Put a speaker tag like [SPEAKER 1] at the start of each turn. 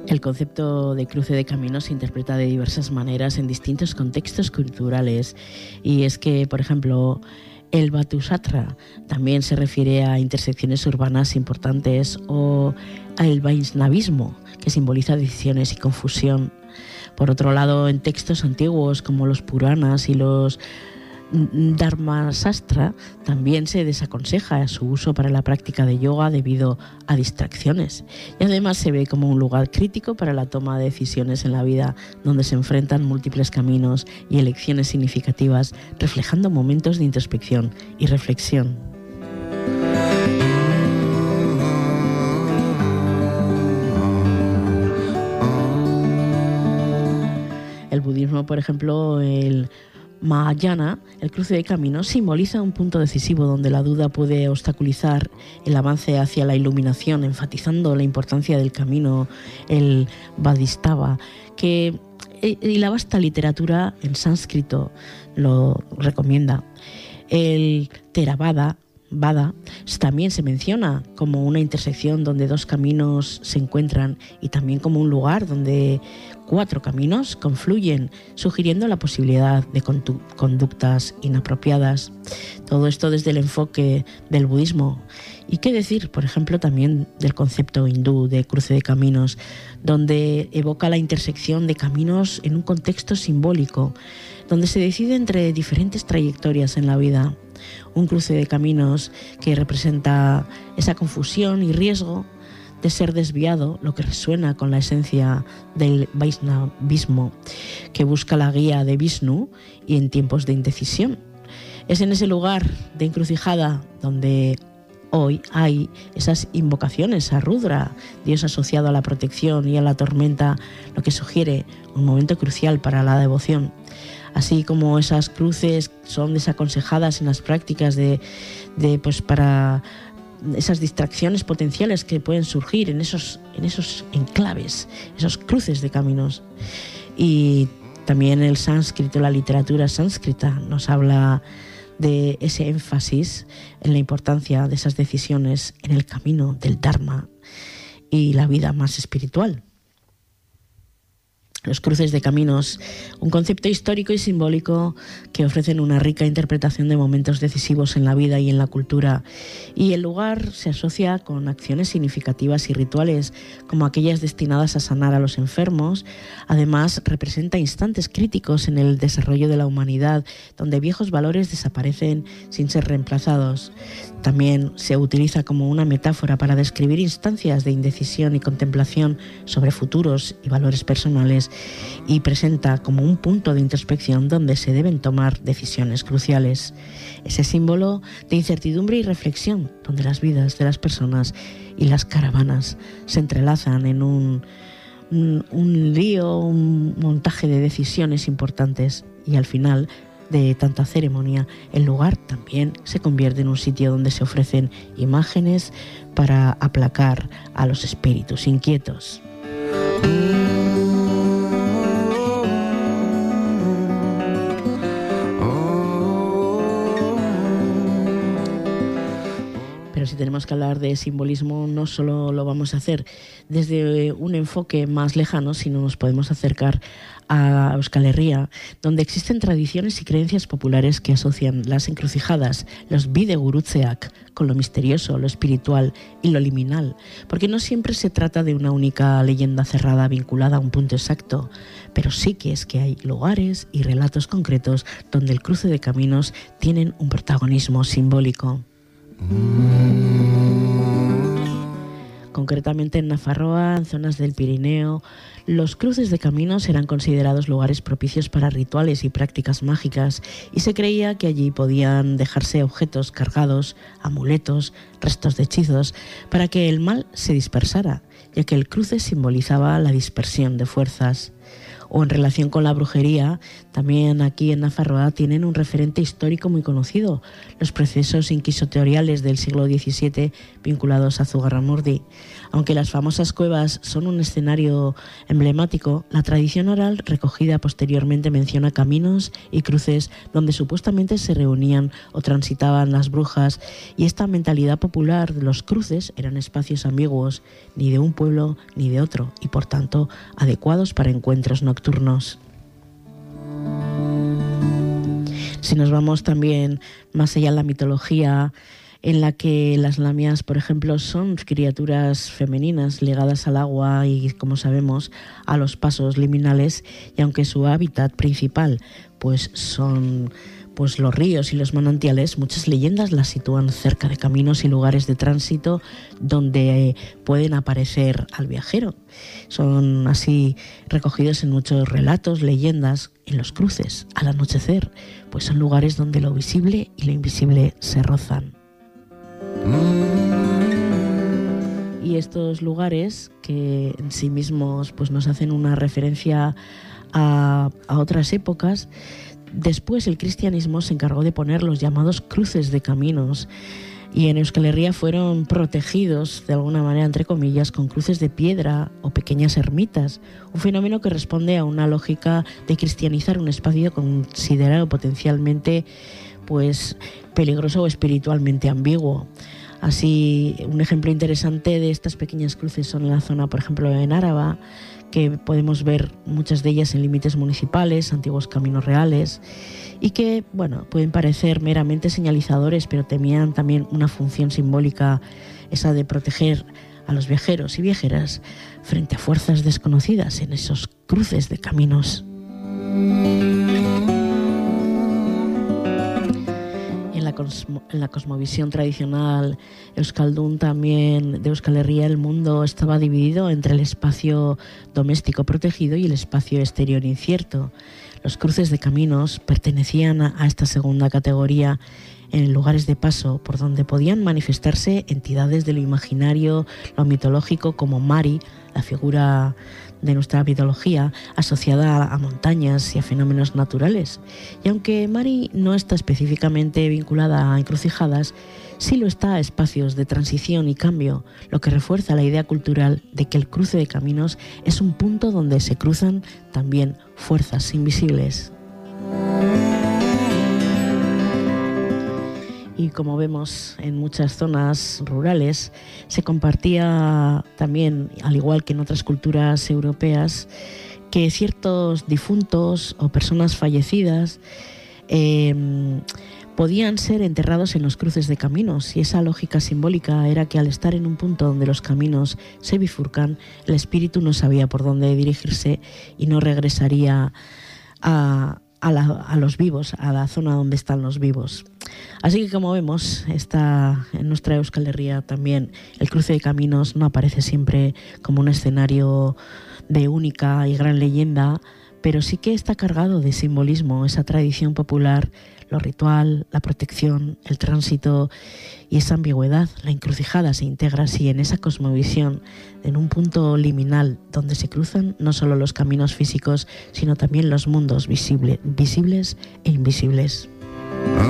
[SPEAKER 1] El concepto de cruce de caminos se interpreta de diversas maneras en distintos contextos culturales, y es que, por ejemplo, el Vatusatra también se refiere a intersecciones urbanas importantes, o al Vaisnavismo, que simboliza decisiones y confusión. Por otro lado, en textos antiguos como los Puranas y los Dharmasastra también se desaconseja su uso para la práctica de yoga debido a distracciones, y además se ve como un lugar crítico para la toma de decisiones en la vida, donde se enfrentan múltiples caminos y elecciones significativas, reflejando momentos de introspección y reflexión. El budismo, por ejemplo, el Mahayana, el cruce de caminos, simboliza un punto decisivo donde la duda puede obstaculizar el avance hacia la iluminación, enfatizando la importancia del camino, el Bodhisattva, y la vasta literatura en sánscrito lo recomienda. El Theravada también se menciona como una intersección donde dos caminos se encuentran, y también como un lugar donde 4 caminos confluyen, sugiriendo la posibilidad de conductas inapropiadas. Todo esto desde el enfoque del budismo. ¿Y qué decir, por ejemplo, también del concepto hindú de cruce de caminos, donde evoca la intersección de caminos en un contexto simbólico, donde se decide entre diferentes trayectorias en la vida? Un cruce de caminos que representa esa confusión y riesgo de ser desviado, lo que resuena con la esencia del Vaisnavismo, que busca la guía de Vishnu y en tiempos de indecisión. Es en ese lugar de encrucijada donde hoy hay esas invocaciones a Rudra, dios asociado a la protección y a la tormenta, lo que sugiere un momento crucial para la devoción. Así como esas cruces son desaconsejadas en las prácticas para esas distracciones potenciales que pueden surgir en esos enclaves, esos cruces de caminos. Y también el sánscrito, la literatura sánscrita, nos habla de ese énfasis en la importancia de esas decisiones en el camino del Dharma y la vida más espiritual. Los cruces de caminos, un concepto histórico y simbólico que ofrecen una rica interpretación de momentos decisivos en la vida y en la cultura, y el lugar se asocia con acciones significativas y rituales, como aquellas destinadas a sanar a los enfermos. Además, representa instantes críticos en el desarrollo de la humanidad, donde viejos valores desaparecen sin ser reemplazados. También se utiliza como una metáfora para describir instancias de indecisión y contemplación sobre futuros y valores personales, y presenta como un punto de introspección donde se deben tomar decisiones cruciales. Ese símbolo de incertidumbre y reflexión, donde las vidas de las personas y las caravanas se entrelazan en un lío, un montaje de decisiones importantes, y al final de tanta ceremonia, el lugar también se convierte en un sitio donde se ofrecen imágenes para aplacar a los espíritus inquietos. Pero si tenemos que hablar de simbolismo, no solo lo vamos a hacer desde un enfoque más lejano, sino nos podemos acercar a Euskal Herria, donde existen tradiciones y creencias populares que asocian las encrucijadas, los bidegurutzeak, con lo misterioso, lo espiritual y lo liminal, porque no siempre se trata de una única leyenda cerrada vinculada a un punto exacto, pero sí que es que hay lugares y relatos concretos donde el cruce de caminos tienen un protagonismo simbólico. Concretamente en Nafarroa, en zonas del Pirineo, los cruces de caminos eran considerados lugares propicios para rituales y prácticas mágicas, y se creía que allí podían dejarse objetos cargados, amuletos, restos de hechizos, para que el mal se dispersara, ya que el cruce simbolizaba la dispersión de fuerzas. O en relación con la brujería, también aquí en Nafarroa tienen un referente histórico muy conocido, los procesos inquisitoriales del siglo XVII vinculados a Zugarramurdi. Aunque las famosas cuevas son un escenario emblemático, la tradición oral recogida posteriormente menciona caminos y cruces donde supuestamente se reunían o transitaban las brujas, y esta mentalidad popular de los cruces eran espacios ambiguos, ni de un pueblo ni de otro, y por tanto adecuados para encuentros nocturnos. Si nos vamos también más allá en la mitología, en la que las lamias, por ejemplo, son criaturas femeninas ligadas al agua y, como sabemos, a los pasos liminales, y aunque su hábitat principal pues son los ríos y los manantiales, muchas leyendas las sitúan cerca de caminos y lugares de tránsito donde pueden aparecer al viajero. Son así recogidos en muchos relatos, leyendas, en los cruces, al anochecer, pues son lugares donde lo visible y lo invisible se rozan. Y estos lugares, que en sí mismos pues nos hacen una referencia a otras épocas, después el cristianismo se encargó de poner los llamados cruces de caminos, y en Euskal Herria fueron protegidos de alguna manera, entre comillas, con cruces de piedra o pequeñas ermitas, un fenómeno que responde a una lógica de cristianizar un espacio considerado potencialmente pues peligroso o espiritualmente ambiguo. Así, un ejemplo interesante de estas pequeñas cruces son en la zona, por ejemplo, en Áraba, que podemos ver muchas de ellas en límites municipales, antiguos caminos reales, y que, bueno, pueden parecer meramente señalizadores, pero tenían también una función simbólica, esa de proteger a los viajeros y viajeras frente a fuerzas desconocidas en esos cruces de caminos. En la cosmovisión tradicional euskaldun también de Euskal Herria, el mundo estaba dividido entre el espacio doméstico protegido y el espacio exterior incierto. Los cruces de caminos pertenecían a esta segunda categoría, en lugares de paso por donde podían manifestarse entidades de lo imaginario, lo mitológico, como Mari, la figura de nuestra mitología, asociada a montañas y a fenómenos naturales. Y aunque Mari no está específicamente vinculada a encrucijadas, sí lo está a espacios de transición y cambio, lo que refuerza la idea cultural de que el cruce de caminos es un punto donde se cruzan también fuerzas invisibles. Y como vemos en muchas zonas rurales, se compartía también, al igual que en otras culturas europeas, que ciertos difuntos o personas fallecidas podían ser enterrados en los cruces de caminos, y esa lógica simbólica era que al estar en un punto donde los caminos se bifurcan, el espíritu no sabía por dónde dirigirse y no regresaría a los vivos, a la zona donde están los vivos. Así que, como vemos, está en nuestra Euskal Herria también el cruce de caminos no aparece siempre como un escenario de única y gran leyenda, pero sí que está cargado de simbolismo, esa tradición popular, lo ritual, la protección, el tránsito y esa ambigüedad. La encrucijada se integra así en esa cosmovisión, en un punto liminal donde se cruzan no solo los caminos físicos, sino también los mundos visibles e invisibles.